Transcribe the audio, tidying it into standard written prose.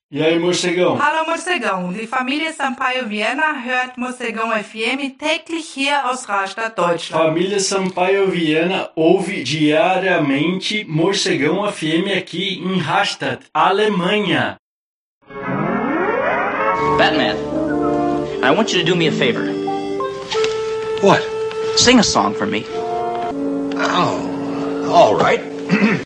E aí, morcegão? Hallo Morcegão, die Familie Sampaio Vienna hört Morcegão FM täglich hier aus Rastatt, Deutschland. Família Sampaio Viana ouve diariamente Morcegão FM aqui em Rastatt, Alemanha. Batman, I want you to do me a favor. What? Sing a song for me. Oh, all right.